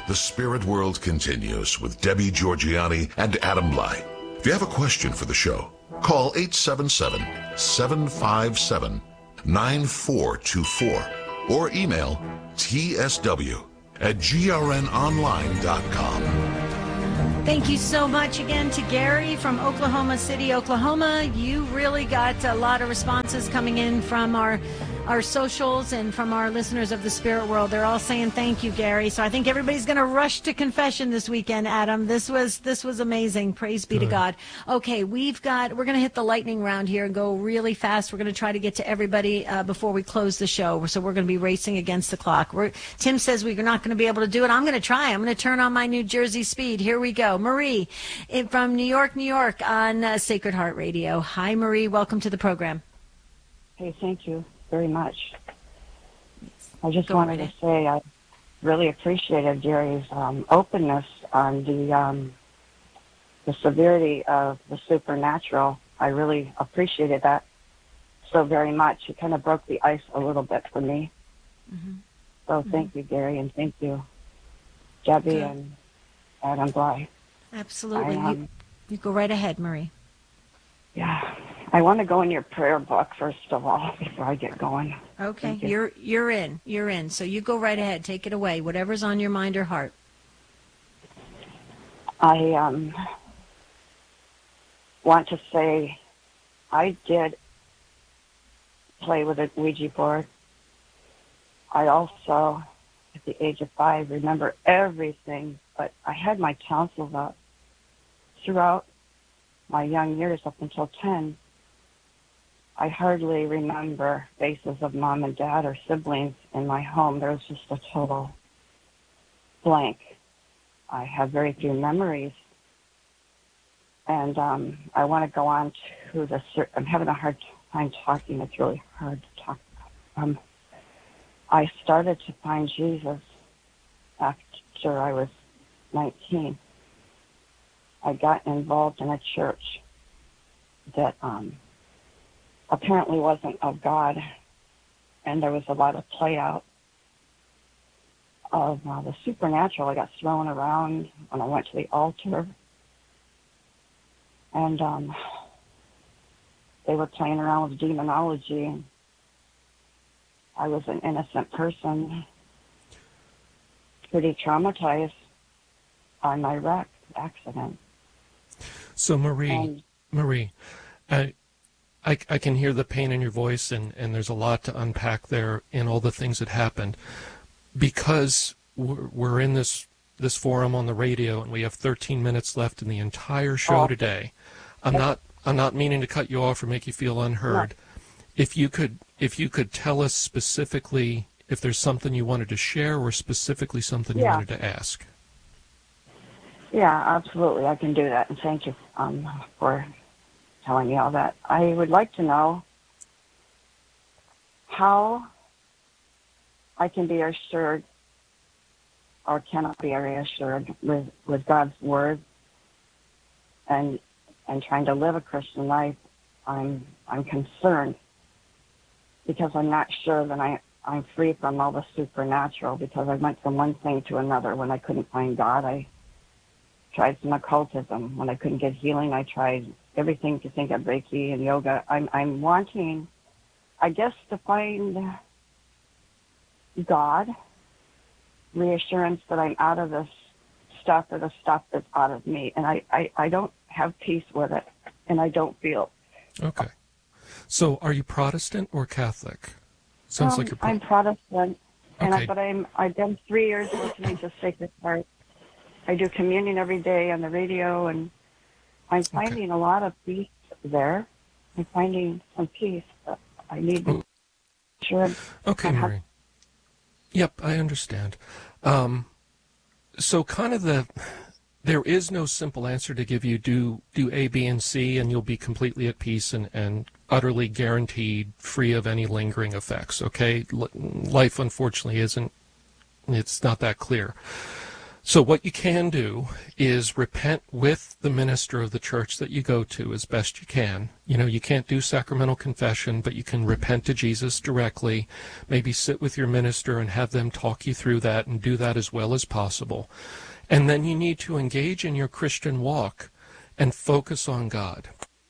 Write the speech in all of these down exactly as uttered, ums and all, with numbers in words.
The Spirit World continues with Debbie Georgianni and Adam Blai. If you have a question for the show, call eight seven seven, seven five seven, nine four two four or email t s w at g r n online dot com. Thank you so much again to Gary from Oklahoma City, Oklahoma. You really got a lot of responses coming in from our our socials and from our listeners of the Spirit World. They're all saying thank you, Gary. So I think everybody's going to rush to confession this weekend, Adam. This was this was amazing. Praise be Good. to God. Okay, we've got we're going to hit the lightning round here and go really fast. We're going to try to get to everybody uh, before we close the show. So we're going to be racing against the clock. We're, Tim says we're not going to be able to do it. I'm going to try. I'm going to turn on my New Jersey speed. Here we go. Marie from New York, New York on uh, Sacred Heart Radio. Hi, Marie. Welcome to the program. Hey, thank you very much. I just Go wanted right to say I really appreciated Gary's um, openness on the um, the severity of the supernatural. I really appreciated that so very much. It kind of broke the ice a little bit for me. Mm-hmm. So mm-hmm. thank you, Gary, and thank you, Debbie Good. and Adam Blai. Absolutely. I, um, you, you go right ahead, Marie. Yeah. I want to go in your prayer book, first of all, before I get going. Okay. You. You're you're in. You're in. So you go right ahead. Take it away. Whatever's on your mind or heart. I um, want to say I did play with a Ouija board. I also, at the age of five, remember everything, but I had my tonsils up throughout my young years up until ten. I hardly remember faces of mom and dad or siblings in my home. There was just a total blank. I have very few memories. And um, I want to go on to the... I'm having a hard time talking. It's really hard to talk about. Um, I started to find Jesus after I was nineteen. I got involved in a church that... Um, apparently wasn't of God, and there was a lot of play out of uh, the supernatural. I got thrown around when I went to the altar, and um, they were playing around with demonology, and I was an innocent person, pretty traumatized by my wreck accident. So Marie, and, Marie, I, I, I can hear the pain in your voice, and, and there's a lot to unpack there in all the things that happened. Because we're, we're in this this forum on the radio, and we have thirteen minutes left in the entire show oh. today. I'm not I'm not meaning to cut you off or make you feel unheard. No. If you could if you could tell us specifically if there's something you wanted to share, or specifically something you yeah. wanted to ask. Yeah, absolutely. I can do that, and thank you um, for telling me all that. I would like to know how I can be assured, or cannot be reassured with, with God's word, and and trying to live a Christian life. I'm I'm concerned because I'm not sure that I I'm free from all the supernatural, because I went from one thing to another. When I couldn't find God, I tried some occultism. When I couldn't get healing, I tried everything to think of Reiki and yoga. I'm I'm wanting, I guess, to find God, reassurance that I'm out of this stuff, or the stuff that's out of me. And I, I, I don't have peace with it, and I don't feel. Okay. So are you Protestant or Catholic? Sounds um, like you're pro- I'm Protestant, and okay. I, but I'm, I've been three years listening to Sacred Heart. I do communion every day on the radio, and I'm finding okay. a lot of peace there. I'm finding some peace, but I need to sure. Okay, Mary. Yep, I understand. Um, so kind of the, there is no simple answer to give you. Do do A, B, and C, and you'll be completely at peace and, and utterly guaranteed free of any lingering effects, okay? L- life, unfortunately, isn't, it's not that clear. So what you can do is repent with the minister of the church that you go to as best you can. You know, you can't do sacramental confession, but you can repent to Jesus directly, maybe sit with your minister and have them talk you through that and do that as well as possible. And then you need to engage in your Christian walk and focus on God.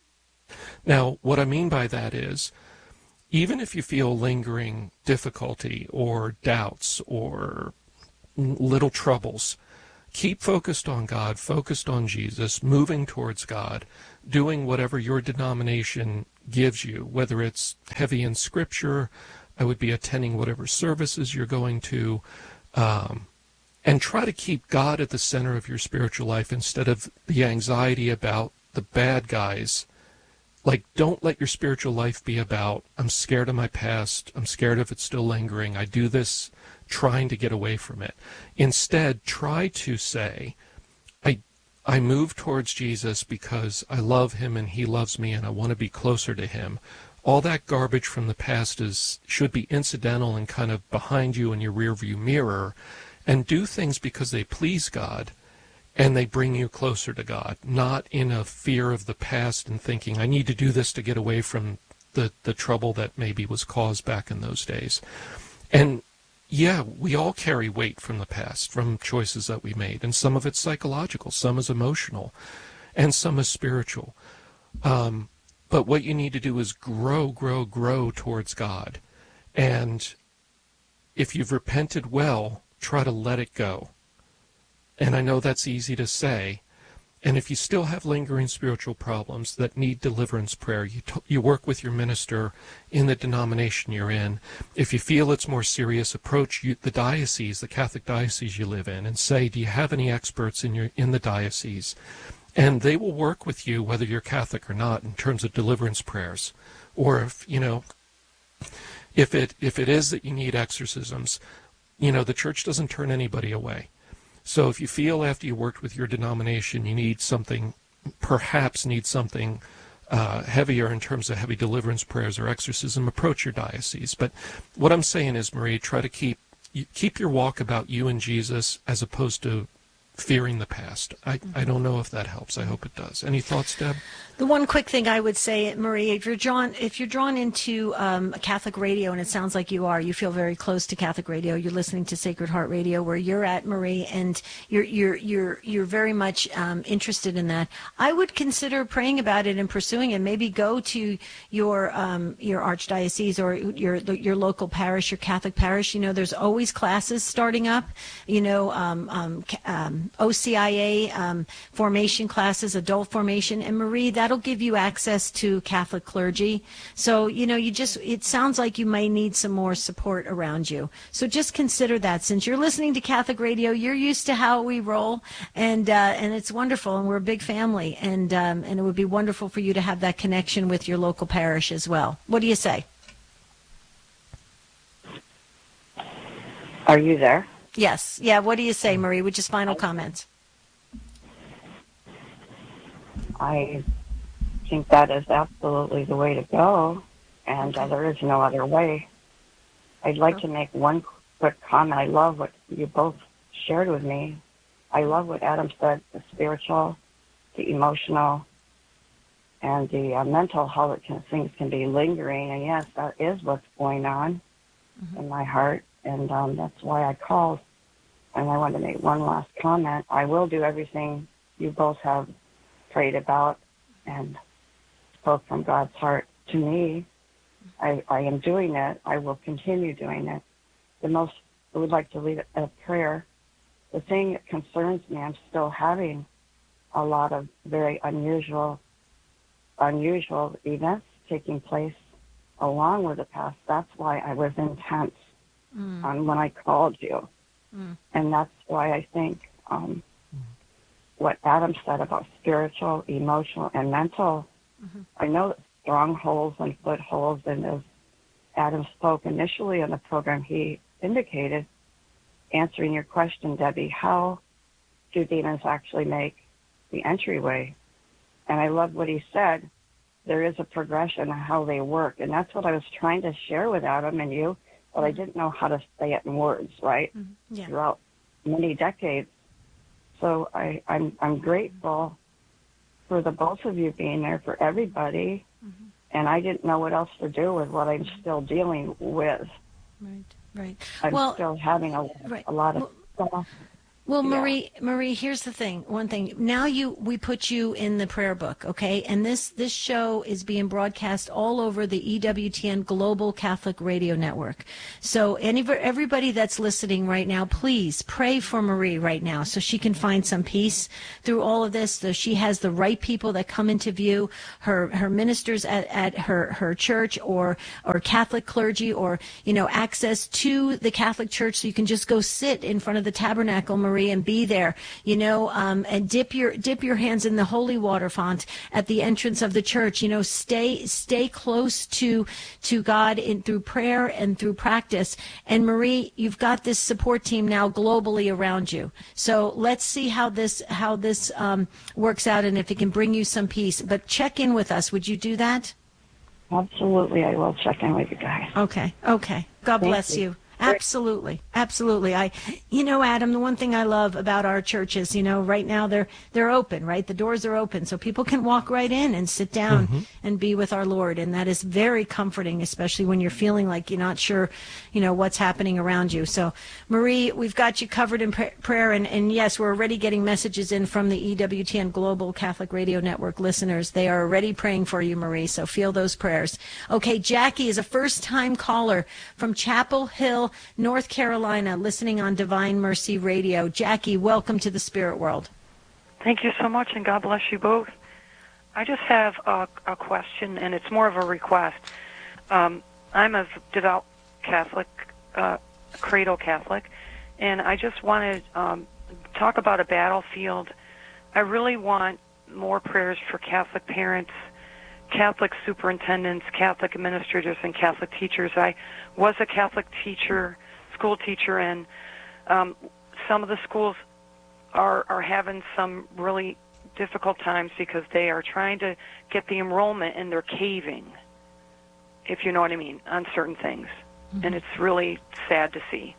Now, what I mean by that is, even if you feel lingering difficulty or doubts or little troubles, keep focused on God, focused on Jesus, moving towards God, doing whatever your denomination gives you, whether it's heavy in Scripture, I would be attending whatever services you're going to, um, and try to keep God at the center of your spiritual life instead of the anxiety about the bad guys. Like, don't let your spiritual life be about, I'm scared of my past, I'm scared if it's still lingering, I do this trying to get away from it. Instead, try to say, I I move towards Jesus because I love him and he loves me and I want to be closer to him. All that garbage from the past is should be incidental and kind of behind you in your rearview mirror, and do things because they please God and they bring you closer to God, not in a fear of the past and thinking, I need to do this to get away from the, the trouble that maybe was caused back in those days. And yeah, we all carry weight from the past, from choices that we made, and some of it's psychological, some is emotional, and some is spiritual. Um, but what you need to do is grow, grow, grow towards God. And if you've repented well, try to let it go. And I know that's easy to say. And if you still have lingering spiritual problems that need deliverance prayer, you t- you work with your minister in the denomination you're in. If you feel it's more serious, approach you, the diocese, the Catholic diocese you live in, and say, do you have any experts in your in the diocese? And they will work with you, whether you're Catholic or not, in terms of deliverance prayers. Or if, you know, if it if it is that you need exorcisms, you know, the church doesn't turn anybody away. So if you feel after you worked with your denomination you need something, perhaps need something uh, heavier in terms of heavy deliverance prayers or exorcism, approach your diocese. But what I'm saying is, Marie, try to keep you, keep your walk about you and Jesus as opposed to fearing the past. I, mm-hmm. I don't know if that helps. I hope it does. Any thoughts, Deb? The one quick thing I would say, Marie, if you're drawn, if you're drawn into um, Catholic radio, and it sounds like you are, you feel very close to Catholic radio. You're listening to Sacred Heart Radio, where you're at, Marie, and you're you're you're you're very much um, interested in that. I would consider praying about it and pursuing it. Maybe go to your um, your archdiocese or your your local parish, your Catholic parish. You know, there's always classes starting up. You know, um, um, um, O C I A um, formation classes, adult formation, and Marie, that that'll give you access to Catholic clergy. So, you know, you just, it sounds like you may need some more support around you. So just consider that. Since you're listening to Catholic radio, you're used to how we roll, and uh, and it's wonderful, and we're a big family, and um, and it would be wonderful for you to have that connection with your local parish as well. What do you say? Are you there? Yes. Yeah, what do you say, Marie, with just final comments? I think that is absolutely the way to go, and uh, there is no other way. I'd like to make one quick comment. I love what you both shared with me. I love what Adam said, the spiritual, the emotional, and the uh, mental, how it can, things can be lingering. And yes, that is what's going on mm-hmm. in my heart, and um, that's why I called. And I want to make one last comment. I will do everything you both have prayed about and spoke from God's heart to me. I, I am doing it. I will continue doing it. The most, I would like to leave it at prayer. The thing that concerns me, I'm still having a lot of very unusual, unusual events taking place along with the past. That's why I was intense mm. on when I called you. Mm. And that's why I think um, what Adam said about spiritual, emotional, and mental, mm-hmm. I know that strongholds and footholds, and as Adam spoke initially in the program, he indicated, answering your question, Debbie, how do demons actually make the entryway? And I love what he said. There is a progression of how they work, and that's what I was trying to share with Adam and you, but I didn't know how to say it in words, right? Mm-hmm. Yeah. Throughout many decades, So I, I'm I'm grateful for the both of you being there, for everybody. Mm-hmm. And I didn't know what else to do with what I'm still dealing with. Right, right. I'm well, still having a, right. a lot of well, stuff. Well, Yeah. Marie, Marie, here's the thing. One thing. Now you, we put you in the prayer book, okay? And this this show is being broadcast all over the E W T N Global Catholic Radio Network. So any everybody that's listening right now, please pray for Marie right now so she can find some peace through all of this. So she has the right people that come into view, her her ministers at, at her her church, or or Catholic clergy, or you know access to the Catholic Church, so you can just go sit in front of the tabernacle, Marie, and be there, you know, um, and dip your dip your hands in the holy water font at the entrance of the church. You know, stay stay close to to God in through prayer and through practice. And Marie, you've got this support team now globally around you. So let's see how this how this um, works out, and if it can bring you some peace. But check in with us. Would you do that? Absolutely, I will check in with you guys. Okay, okay. God Thank bless you. you. Absolutely. Absolutely. I, you know, Adam, the one thing I love about our churches, you know, right now they're, they're open, right? The doors are open so people can walk right in and sit down mm-hmm. and be with our Lord. And that is very comforting, especially when you're feeling like you're not sure, you know, what's happening around you. So Marie, we've got you covered in pr- prayer. And, and yes, we're already getting messages in from the E W T N Global Catholic Radio Network listeners. They are already praying for you, Marie. So feel those prayers. Okay. Jackie is a first time caller from Chapel Hill, North Carolina, listening on Divine Mercy Radio. Jackie, welcome to the Spirit World. Thank you so much, and God bless you both. I just have a, a question, and it's more of a request. Um, I'm a devout Catholic, uh, cradle Catholic, and I just want to um, talk about a battlefield. I really want more prayers for Catholic parents, Catholic superintendents, Catholic administrators, and Catholic teachers. I was a Catholic teacher, school teacher, and um, some of the schools are, are having some really difficult times because they are trying to get the enrollment and they're caving, if you know what I mean, on certain things. Mm-hmm. And it's really sad to see.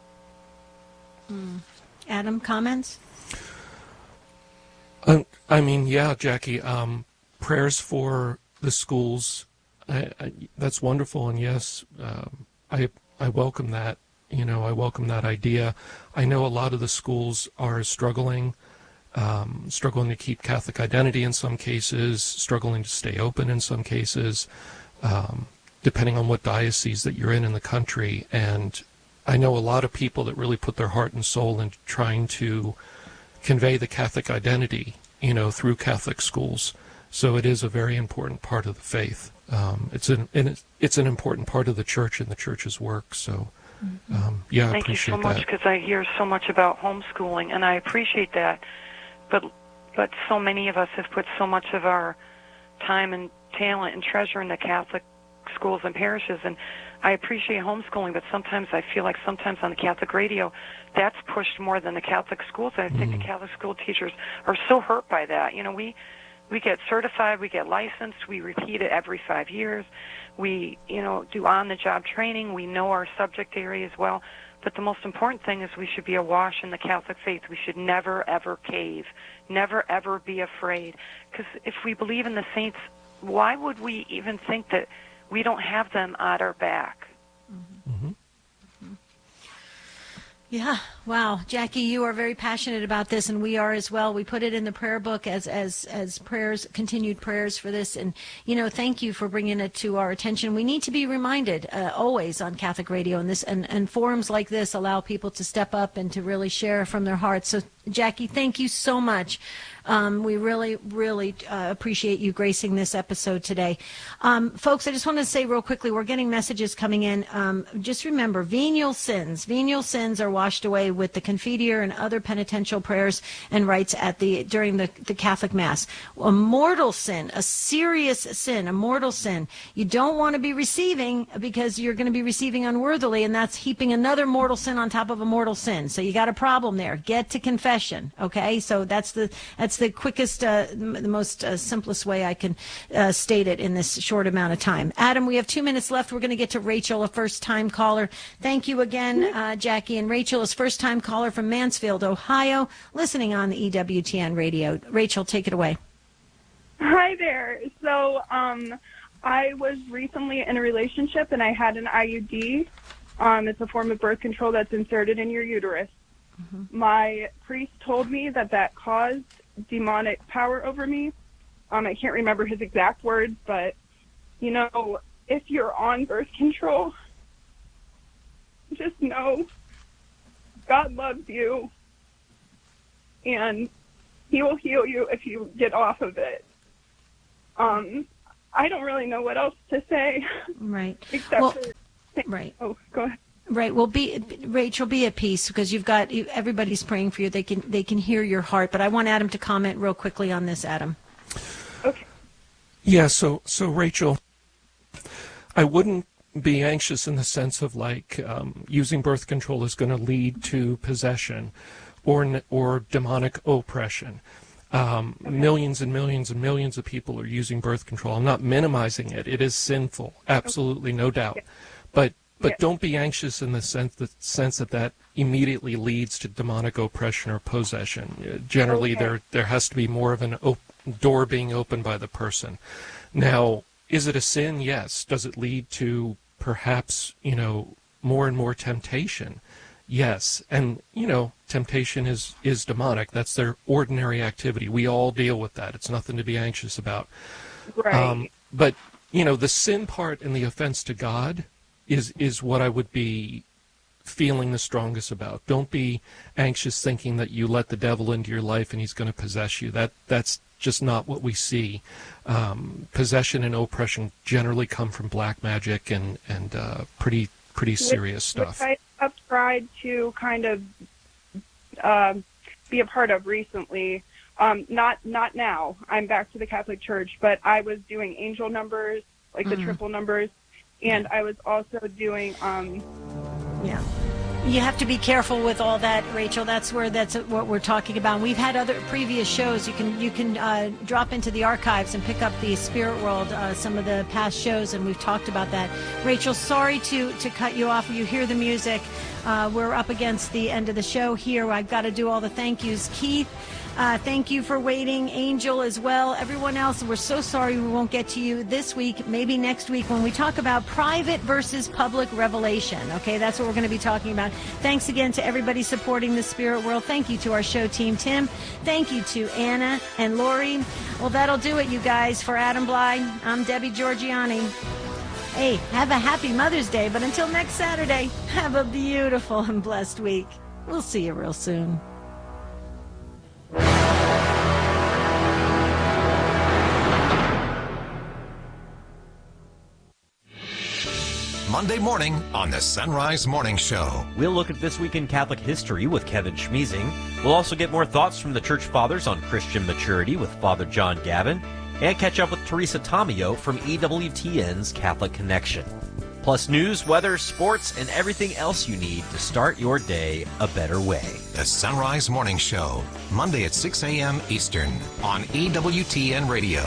Mm. Adam, comments? Uh, I mean, yeah, Jackie, um, prayers for the schools, I, I, that's wonderful, and yes, um, I I welcome that. You know, I welcome that idea. I know a lot of the schools are struggling, um, struggling to keep Catholic identity in some cases, struggling to stay open in some cases, um, depending on what diocese that you're in in the country. And I know a lot of people that really put their heart and soul into trying to convey the Catholic identity, you know, through Catholic schools. So it is a very important part of the faith. Um, it's an it's an important part of the church and the church's work. So, um, yeah, I appreciate that. Thank you so much, because I hear so much about homeschooling, and I appreciate that. But but so many of us have put so much of our time and talent and treasure in the Catholic schools and parishes, and I appreciate homeschooling, but sometimes I feel like sometimes on the Catholic radio, that's pushed more than the Catholic schools. I think mm. the Catholic school teachers are so hurt by that. You know, we. We get certified, we get licensed, we repeat it every five years. We, you know, do on-the-job training. We know our subject area as well. But the most important thing is we should be awash in the Catholic faith. We should never, ever cave, never, ever be afraid. Because if we believe in the saints, why would we even think that we don't have them at our back? Mm-hmm. Mm-hmm. Yeah. Wow. Jackie, you are very passionate about this, and we are as well. We put it in the prayer book as as as prayers, continued prayers for this. And, you know, thank you for bringing it to our attention. We need to be reminded uh, always on Catholic Radio, and this and, and forums like this allow people to step up and to really share from their hearts. So, Jackie, thank you so much. Um, we really, really uh, appreciate you gracing this episode today. Um, folks, I just want to say real quickly, we're getting messages coming in. Um, just remember, venial sins. Venial sins are washed away with the Confiteor and other penitential prayers and rites at the during the, the Catholic Mass. A mortal sin, a serious sin, a mortal sin, you don't want to be receiving because you're going to be receiving unworthily, and that's heaping another mortal sin on top of a mortal sin. So you got a problem there. Get to confession, okay? So that's the that's That's the quickest, uh, the most uh, simplest way I can uh, state it in this short amount of time. Adam, we have two minutes left. We're going to get to Rachel, a first-time caller. Thank you again, uh, Jackie. And Rachel is first-time caller from Mansfield, Ohio, listening on the E W T N radio. Rachel, take it away. Hi there. So um, I was recently in a relationship, and I had an I U D. Um, it's a form of birth control that's inserted in your uterus. Mm-hmm. My priest told me that that caused demonic power over me. Um, I can't remember his exact words, but, you know, if you're on birth control, just know God loves you, and he will heal you if you get off of it. Um, I don't really know what else to say. Right. Except well, for... Right. Oh, go ahead. Right. Well, be Rachel, be at peace because you've got you, everybody's praying for you. They can they can hear your heart. But I want Adam to comment real quickly on this. Adam. Okay. Yeah. So so Rachel, I wouldn't be anxious in the sense of like um, using birth control is going to lead to possession, or or demonic oppression. Um, okay. Millions and millions and millions of people are using birth control. I'm not minimizing it. It is sinful, absolutely, no doubt. Okay. But but yes. Don't be anxious in the sense that sense that that immediately leads to demonic oppression or possession. Uh, generally, okay. there there has to be more of an op- door being opened by the person. Now, is it a sin? Yes. Does it lead to perhaps you know more and more temptation? Yes. And you know, temptation is is demonic. That's their ordinary activity. We all deal with that. It's nothing to be anxious about. Right. Um, but you know, the sin part and the offense to God is is what I would be feeling the strongest about. Don't be anxious thinking that you let the devil into your life and he's going to possess you. That that's just not what we see. Um, possession and oppression generally come from black magic and and uh, pretty pretty serious which, stuff. Which I have tried to kind of uh, be a part of recently. Um, not not now. I'm back to the Catholic Church, but I was doing angel numbers, like the mm. triple numbers. And I was also doing, um... Yeah. You have to be careful with all that, Rachel. That's where that's what we're talking about. We've had other previous shows. You can you can uh, drop into the archives and pick up the Spirit World, uh, some of the past shows, and we've talked about that. Rachel, sorry to, to cut you off. You hear the music. Uh, we're up against the end of the show here. I've got to do all the thank yous. Keith, uh, thank you for waiting. Angel as well. Everyone else, we're so sorry we won't get to you this week, maybe next week when we talk about private versus public revelation. Okay, that's what we're going to be talking about. Thanks again to everybody supporting the Spirit World. Thank you to our show team, Tim. Thank you to Anna and Lori. Well, that'll do it, you guys. For Adam Bly, I'm Debbie Georgianni. Hey, have a happy Mother's Day, but until next Saturday, have a beautiful and blessed week. We'll see you real soon. Monday morning on the Sunrise Morning Show. We'll look at This Week in Catholic History with Kevin Schmeezing. We'll also get more thoughts from the Church Fathers on Christian maturity with Father John Gavin, and catch up with Teresa Tomeo from E W T N's Catholic Connection. Plus news, weather, sports, and everything else you need to start your day a better way. The Sunrise Morning Show, Monday at six a.m. Eastern on E W T N Radio.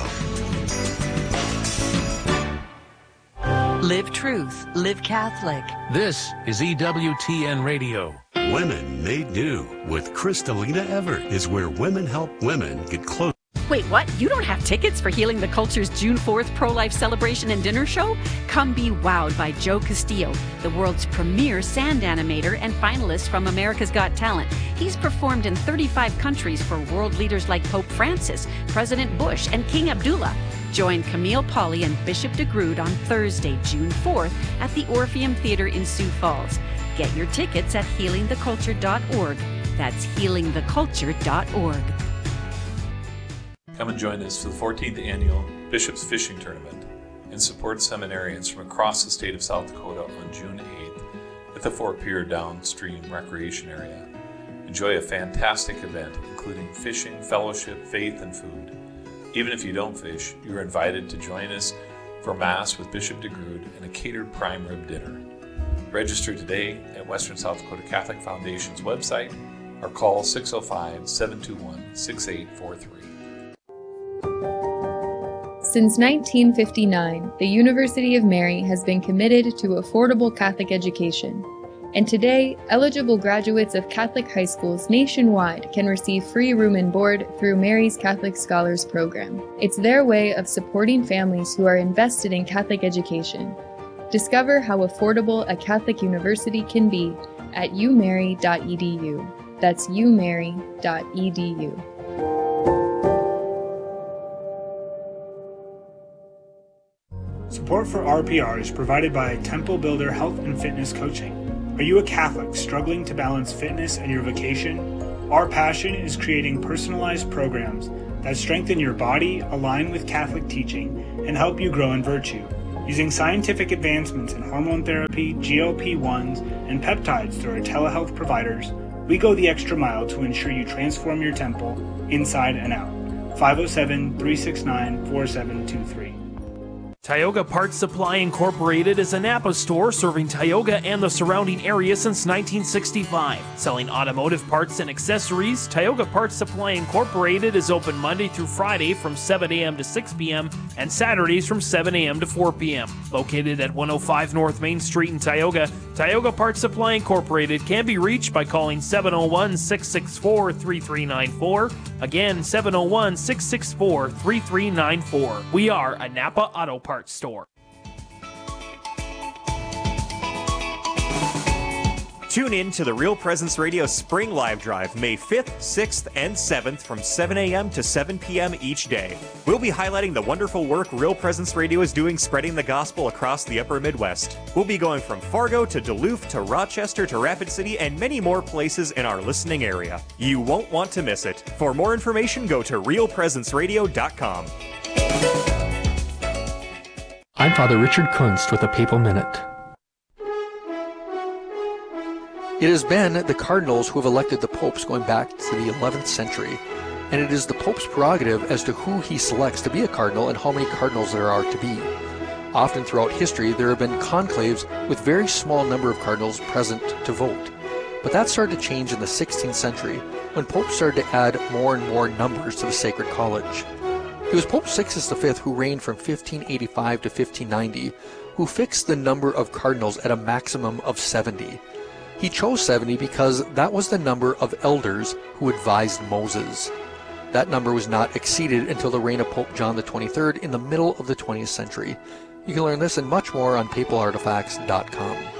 Live truth, live Catholic. This is E W T N Radio. Women Made New with Kristalina Everett is where women help women get close. Wait, what? You don't have tickets for Healing the Culture's June fourth pro-life celebration and dinner show? Come be wowed by Joe Castillo, the world's premier sand animator and finalist from America's Got Talent. He's performed in thirty-five countries for world leaders like Pope Francis, President Bush, and King Abdullah. Join Camille Pauley and Bishop DeGrood on Thursday, June fourth at the Orpheum Theater in Sioux Falls. Get your tickets at healing the culture dot org. That's healing the culture dot org. Come and join us for the fourteenth Annual Bishop's Fishing Tournament and support seminarians from across the state of South Dakota on June eighth at the Fort Pierre Downstream Recreation Area. Enjoy a fantastic event including fishing, fellowship, faith, and food. Even if you don't fish, you are invited to join us for Mass with Bishop DeGrood and a catered prime rib dinner. Register today at Western South Dakota Catholic Foundation's website or call six oh five, seven two one, six eight four three. Since nineteen fifty-nine, the University of Mary has been committed to affordable Catholic education. And today, eligible graduates of Catholic high schools nationwide can receive free room and board through Mary's Catholic Scholars Program. It's their way of supporting families who are invested in Catholic education. Discover how affordable a Catholic university can be at u mary dot e d u. That's u mary dot e d u. Support for R P R is provided by Temple Builder Health and Fitness Coaching. Are you a Catholic struggling to balance fitness and your vocation? Our passion is creating personalized programs that strengthen your body, align with Catholic teaching, and help you grow in virtue. Using scientific advancements in hormone therapy, G L P ones, and peptides through our telehealth providers, we go the extra mile to ensure you transform your temple inside and out. five oh seven, three six nine, four seven two three. Tioga Parts Supply Incorporated is a Napa store serving Tioga and the surrounding area since nineteen sixty-five. Selling automotive parts and accessories, Tioga Parts Supply Incorporated is open Monday through Friday from seven a.m. to six p.m. and Saturdays from seven a.m. to four p.m. Located at one oh five North Main Street in Tioga, Tioga Parts Supply Incorporated can be reached by calling seven oh one, six six four, three three nine four. Again, seven oh one, six six four, three three nine four. We are a Napa Auto Parts store. Tune in to the Real Presence Radio Spring Live Drive May fifth, sixth, and seventh from seven a.m. to seven p.m. each day. We'll be highlighting the wonderful work Real Presence Radio is doing spreading the gospel across the upper Midwest. We'll be going from Fargo to Duluth to Rochester to Rapid City and many more places in our listening area. You won't want to miss it. For more information, go to real presence radio dot com. I'm Father Richard Kunst with a Papal Minute. It has been the cardinals who have elected the popes going back to the eleventh century, and it is the pope's prerogative as to who he selects to be a cardinal and how many cardinals there are to be. Often throughout history, there have been conclaves with very small number of cardinals present to vote. But that started to change in the sixteenth century, when popes started to add more and more numbers to the Sacred College. It was Pope Sixtus the Fifth who reigned from fifteen eighty-five to fifteen ninety, who fixed the number of cardinals at a maximum of seventy. He chose seventy because that was the number of elders who advised Moses. That number was not exceeded until the reign of Pope John the twenty-third in the middle of the twentieth century. You can learn this and much more on papal artifacts dot com.